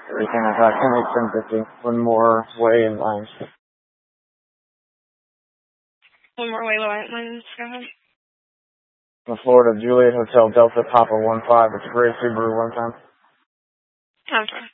Canada, 10-8-10-50. One more way in lines. One more way lines, go ahead. The Florida Juliet Hotel Delta Papa 15. It's a gray Subaru 1 time. Okay.